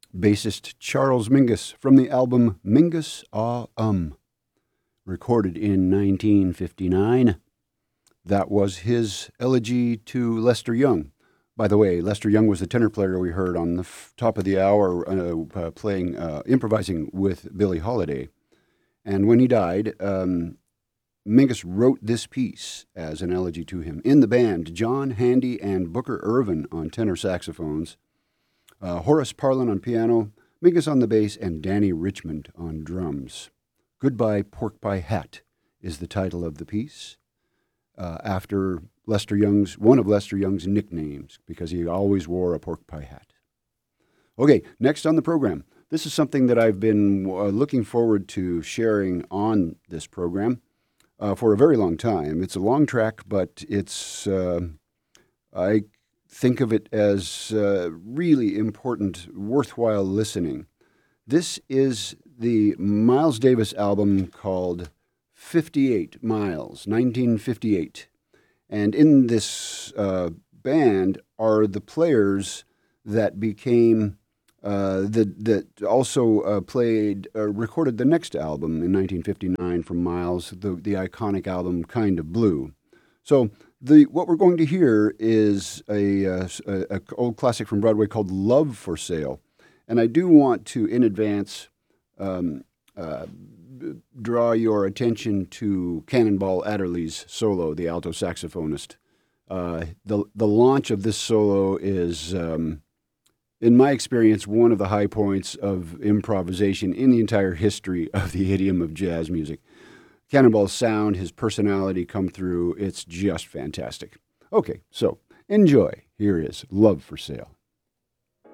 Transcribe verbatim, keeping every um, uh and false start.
bassist Charles Mingus from the album Mingus Ah Um, recorded in nineteen fifty-nine. That was his elegy to Lester Young. By the way, Lester Young was the tenor player we heard on the f- top of the hour uh, uh, playing, uh, improvising with Billie Holiday. And when he died, um, Mingus wrote this piece as an elegy to him. In the band, John Handy and Booker Irvin on tenor saxophones, uh, Horace Parlin on piano, Mingus on the bass, and Danny Richmond on drums. Goodbye Pork Pie Hat is the title of the piece, uh, after Lester Young's, one of Lester Young's nicknames, because he always wore a pork pie hat. Okay, next on the program. This is something that I've been uh, looking forward to sharing on this program uh, for a very long time. It's a long track, but it's, uh, I think of it as uh, really important, worthwhile listening. This is the Miles Davis album called fifty-eight Miles, nineteen fifty-eight. And in this uh, band are the players that became, uh, that, that also uh, played, uh, recorded the next album in nineteen fifty-nine from Miles, the, the iconic album Kind of Blue. So the what we're going to hear is a, uh, a, a old classic from Broadway called Love for Sale. And I do want to, in advance, um, uh, draw your attention to Cannonball Adderley's solo, the alto saxophonist. Uh, the the launch of this solo is, um, in my experience, one of the high points of improvisation in the entire history of the idiom of jazz music. Cannonball's sound, his personality come through. It's just fantastic. Okay, so enjoy. Here is Love for Sale.